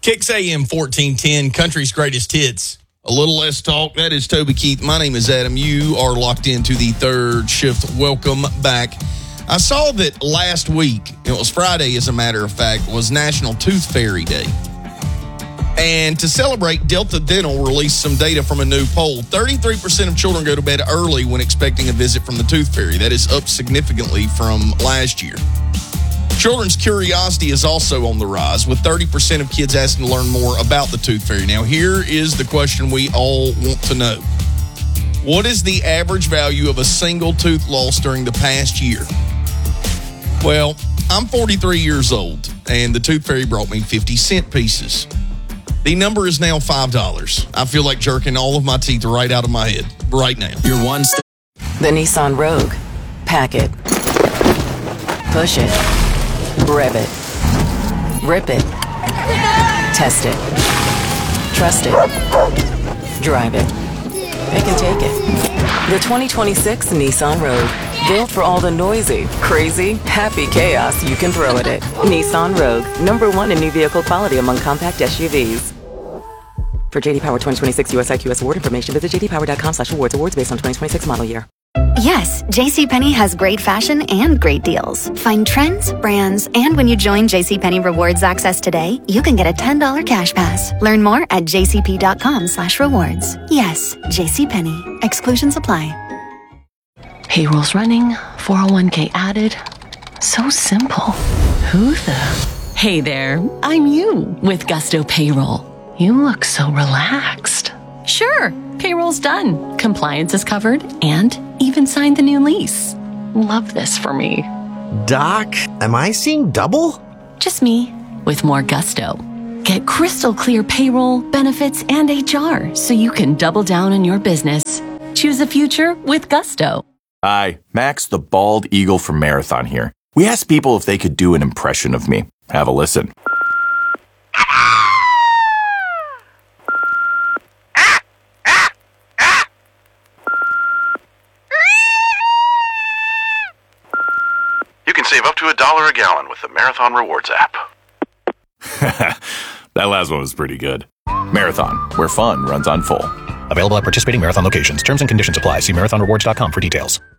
Kicks AM 1410, country's greatest hits. A little less talk. That is Toby Keith. My name is Adam. You are locked into the third shift. Welcome back. I saw that last week, it was Friday as a matter of fact, was National Tooth Fairy Day. And to celebrate, Delta Dental released some data from a new poll. 33% of children go to bed early when expecting a visit from the Tooth Fairy. That is up significantly from last year. Children's curiosity is also on the rise, with 30% of kids asking to learn more about the Tooth Fairy. Now, here is the question we all want to know. What is the average value of a single tooth lost during the past year? Well, I'm 43 years old, and the Tooth Fairy brought me 50-cent pieces. The number is now $5. I feel like jerking all of my teeth right out of my head right now. You're one step. The Nissan Rogue. Pack it. Push it. Rev it. Rip it. Test it. Trust it. Drive it. Pick and take it. The 2026 Nissan Rogue. Built for all the noisy, crazy, happy chaos you can throw at it. Nissan Rogue. #1 in new vehicle quality among compact SUVs. For JD Power 2026 US IQS award information, visit jdpower.com/awards. Awards based on 2026 model year. Yes, JCPenney has great fashion and great deals. Find trends, brands, and when you join JCPenney Rewards Access today, you can get a $10 cash pass. Learn more at jcp.com/rewards. Yes, JCPenney. Exclusions apply. Payroll's running, 401k added. So simple. Who the? Hey there, I'm you with Gusto Payroll. You look so relaxed. Sure, payroll's done. Compliance is covered and even signed the new lease. Love this for me. Doc, am I seeing double? Just me with more gusto. Get crystal clear payroll, benefits, and HR so you can double down on your business. Choose a future with Gusto. Hi, Max the Bald Eagle from Marathon here. We asked people if they could do an impression of me. Have a listen. You can save up to $1 a gallon with the Marathon Rewards app. That last one was pretty good. Marathon, where fun runs on full. Available at participating Marathon locations. Terms and conditions apply. See marathonrewards.com for details.